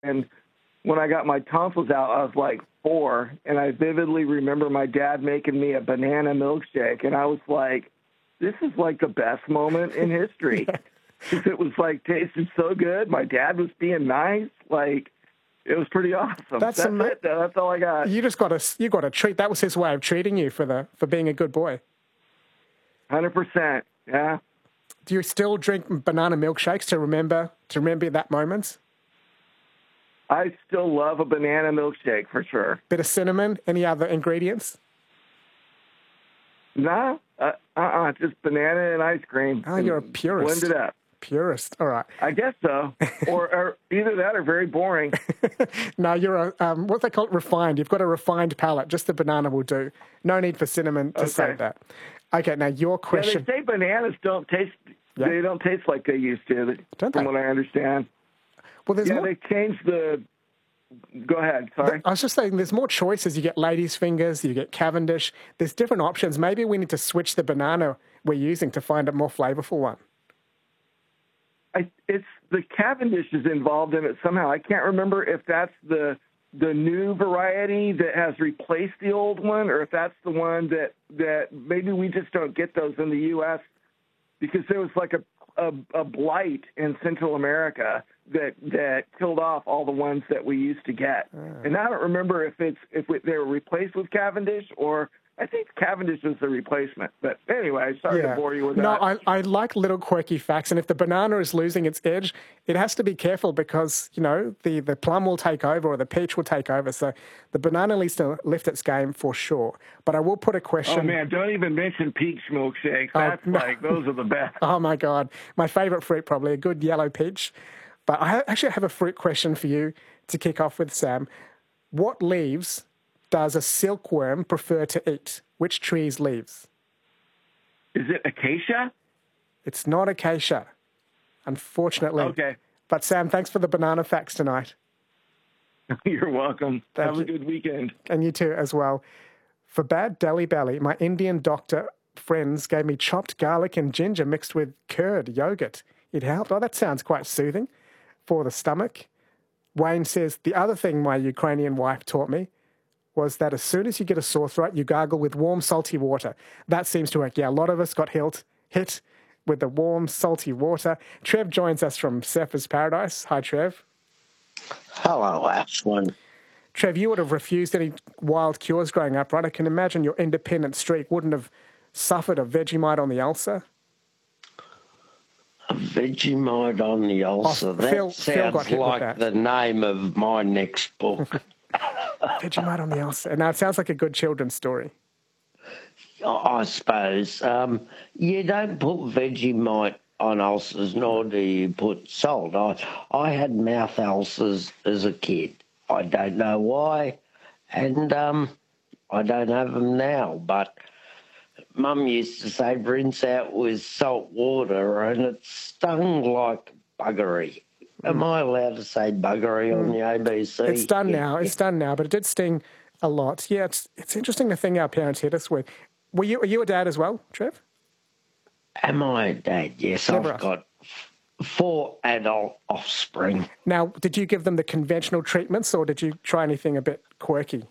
And when I got my tonsils out, I was like 4, and I vividly remember my dad making me a banana milkshake, and I was like, this is like the best moment in history. Because it was like tasted so good. My dad was being nice. Like, it was pretty awesome. That's it, though. That's all I got. You got a treat. That was his way of treating you for being a good boy. 100%. Yeah. Do you still drink banana milkshakes to remember that moment? I still love a banana milkshake for sure. Bit of cinnamon. Any other ingredients? No. Just banana and ice cream. Oh, you're a purist. Blend it up. Purist. All right. I guess so. or either that or very boring. No, you're what they call it, refined. You've got a refined palate. Just the banana will do. No need for cinnamon to say that. Okay, now your question. Yeah, they say bananas don't taste. Yeah. They don't taste like they used to. Don't they? From what I understand. Well, there's more. They changed the. Go ahead. Sorry. I was just saying, there's more choices. You get ladies' fingers. You get Cavendish. There's different options. Maybe we need to switch the banana we're using to find a more flavorful one. It's the Cavendish is involved in it somehow. I can't remember if that's the new variety that has replaced the old one, or if that's the one that maybe we just don't get those in the U.S. because there was like a blight in Central America that killed off all the ones that we used to get. And I don't remember if they were replaced with Cavendish, or I think Cavendish was the replacement. But anyway, sorry to bore you with that. No, I like little quirky facts. And if the banana is losing its edge, it has to be careful because, the plum will take over or the peach will take over. So the banana needs to lift its game for sure. But I will put a question. Oh, man, don't even mention peach milkshakes. That's those are the best. Oh, my God. My favorite fruit, probably, a good yellow peach. But I actually have a fruit question for you to kick off with, Sam. What leaves does a silkworm prefer to eat? Which tree's leaves? Is it acacia? It's not acacia, unfortunately. Okay. But, Sam, thanks for the banana facts tonight. You're welcome. Have a good weekend. And you too as well. For bad deli belly, my Indian doctor friends gave me chopped garlic and ginger mixed with curd yogurt. It helped. Oh, that sounds quite soothing for the stomach. Wayne says, the other thing my Ukrainian wife taught me was that as soon as you get a sore throat, you gargle with warm, salty water. That seems to work. Yeah, a lot of us got hit with the warm, salty water. Trev joins us from Surfers Paradise. Hi, Trev. Hello, Ashwin. Trev, you would have refused any wild cures growing up, right? I can imagine your independent streak wouldn't have suffered a Vegemite on the ulcer. A Vegemite on the ulcer? That sounds like the name of my next book. Vegemite on the ulcer. Now, it sounds like a good children's story. I suppose. You don't put Vegemite on ulcers, nor do you put salt. I had mouth ulcers as a kid. I don't know why, and I don't have them now, but Mum used to say rinse out with salt water, and it stung like buggery. Am I allowed to say buggery on the ABC? It's done now. It's done now, but it did sting a lot. Yeah, it's interesting the thing our parents hit us with. Are you a dad as well, Trev? Am I a dad? Yes, I've got 4 adult offspring. Now, did you give them the conventional treatments, or did you try anything a bit quirky?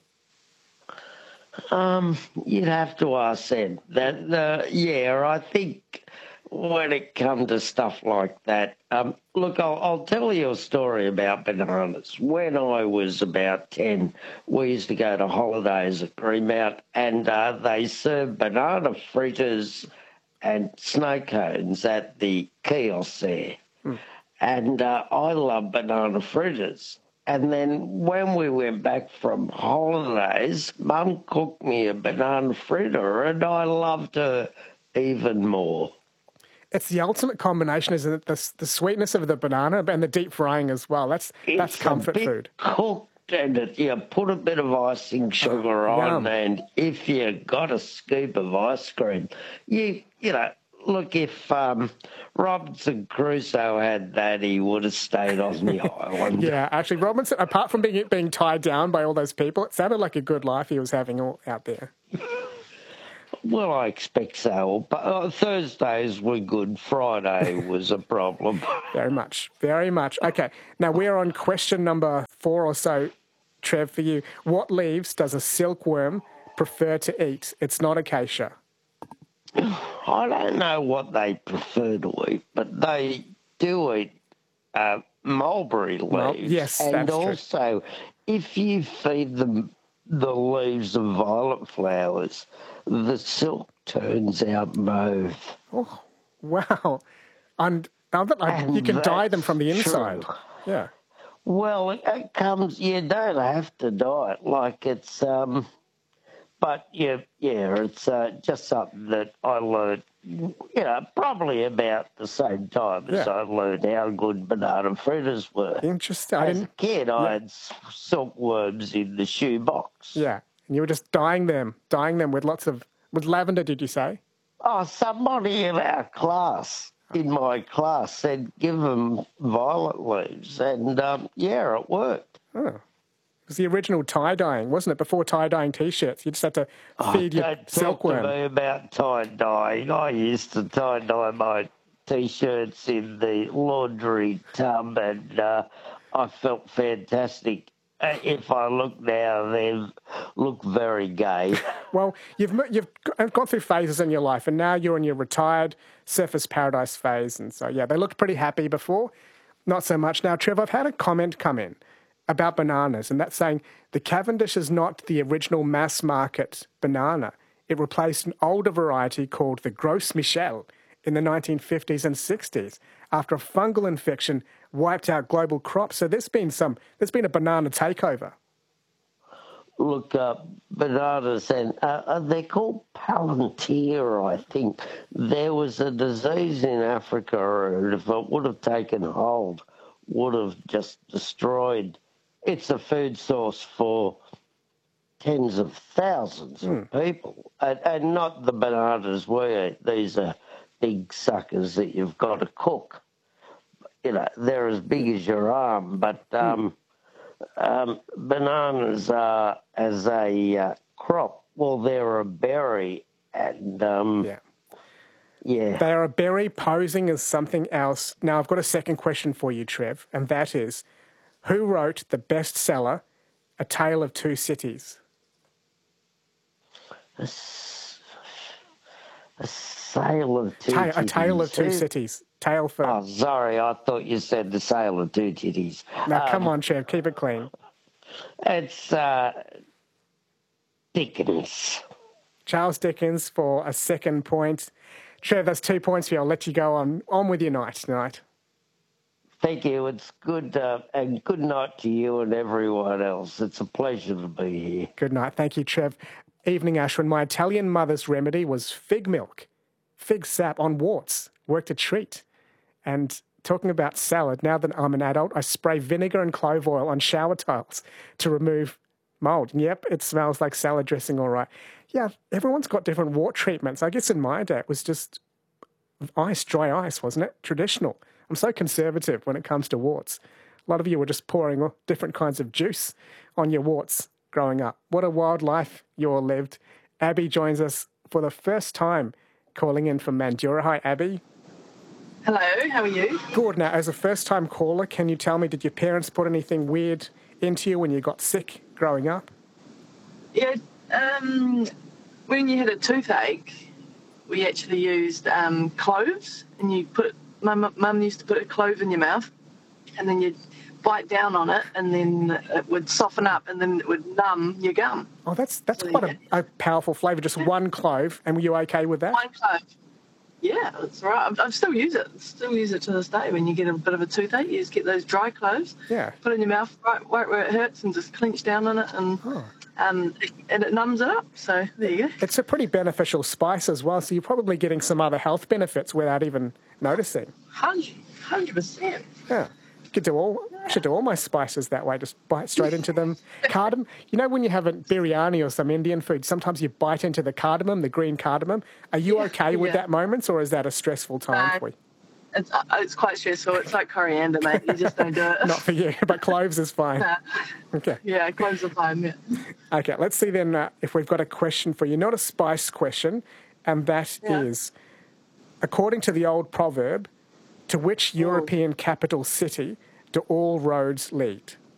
You'd have to ask them. I think when it comes to stuff like that, look, I'll tell you a story about bananas. When I was about 10, we used to go to holidays at Greenmount, and they served banana fritters and snow cones at the kiosk there. And I love banana fritters. And then when we went back from holidays, Mum cooked me a banana fritter, and I loved her even more. It's the ultimate combination, isn't it? The sweetness of the banana and the deep frying as well. That's comfort food. Cooked, and you put a bit of icing sugar on, and if you got a scoop of ice cream, you know. Look, if Robinson Crusoe had that, he would have stayed on the island. Yeah, actually, Robinson, apart from being tied down by all those people, it sounded like a good life he was having out there. Well, I expect so. But Thursdays were good. Friday was a problem. Very much, very much. Okay, now we're on question number 4 or so, Trev, for you. What leaves does a silkworm prefer to eat? It's not acacia. I don't know what they prefer to eat, but they do eat mulberry leaves. Yes, and that's true. also, if you feed them the leaves of violet flowers, the silk turns out mauve. Oh, wow. And you can dye them from the inside. True. Yeah. Well, it comes. You don't have to dye it like it's. But it's just something that I learned. Probably about the same time as I learned how good banana fritters were. Interesting. As a kid, I had silkworms in the shoebox. Yeah, and you were just dyeing them with lavender. Did you say? Oh, somebody in our class. In my class, said give them violet leaves, and it worked. Oh. It was the original tie-dyeing, wasn't it? Before tie-dyeing T-shirts, you just had to feed your silkworm. Don't talk to me about tie-dyeing. I used to tie-dye my T-shirts in the laundry tub, and I felt fantastic. If I look now, they look very gay. Well, you've gone through phases in your life, and now you're in your retired Surfers Paradise phase. And so, they looked pretty happy before. Not so much now. Trev, I've had a comment come in about bananas, and that's saying the Cavendish is not the original mass market banana. It replaced an older variety called the Gros Michel in the 1950s and 60s after a fungal infection wiped out global crops. So there's been a banana takeover. Look, bananas, and they're called Palantir, I think. There was a disease in Africa, and if it would have taken hold, would have just destroyed. It's a food source for tens of thousands of people, and not the bananas we eat. These are big suckers that you've got to cook. They're as big as your arm, but bananas are, as a crop, well, they're a berry, and they are a berry posing as something else. Now, I've got a second question for you, Trev, and that is, who wrote the bestseller, A Tale of Two Cities? A Tale of Two Cities. A Tale of Two Cities. Tale for... Oh, sorry, I thought you said The Tale of Two Titties. Now, come on, Trev, keep it clean. It's Dickens. Charles Dickens for a second point. Trev, that's 2 points for you. I'll let you go on with your night tonight. Thank you. It's good, and good night to you and everyone else. It's a pleasure to be here. Good night. Thank you, Trev. Evening, Ashwin. My Italian mother's remedy was fig milk, fig sap on warts. Worked a treat. And talking about salad, now that I'm an adult, I spray vinegar and clove oil on shower tiles to remove mold. Yep, it smells like salad dressing, all right. Yeah, everyone's got different wart treatments. I guess in my day it was just ice, dry ice, wasn't it? Traditional. I'm so conservative when it comes to warts. A lot of you were just pouring different kinds of juice on your warts growing up. What a wild life you all lived. Abby joins us for the first time calling in from Mandurah. Hi, Abby. Hello, how are you? Good. Now, as a first-time caller, can you tell me, did your parents put anything weird into you when you got sick growing up? Yeah, when you had a toothache, we actually used cloves, and you put. My mum used to put a clove in your mouth, and then you'd bite down on it, and then it would soften up, and then it would numb your gum. Oh, that's quite a powerful flavour. Just one clove, and were you okay with that? One clove. Yeah, that's right. I still use it. Still use it to this day. When you get a bit of a toothache, you just get those dry cloves. Yeah. Put it in your mouth right where it hurts, and just clench down on it, and it numbs it up. So there you go. It's a pretty beneficial spice as well. So you're probably getting some other health benefits without even noticing. 100%. Yeah. I should do all my spices that way, just bite straight into them. Cardamom, you know when you have a biryani or some Indian food, sometimes you bite into the cardamom, the green cardamom. Are you okay with that moment, or is that a stressful time for you? It's quite stressful. It's like coriander, mate. You just don't do it. Not for you, but cloves is fine. Okay. Yeah, cloves are fine. Yeah. Okay, let's see then if we've got a question for you. Not a spice question, and that is, according to the old proverb, to which European capital city do all roads lead?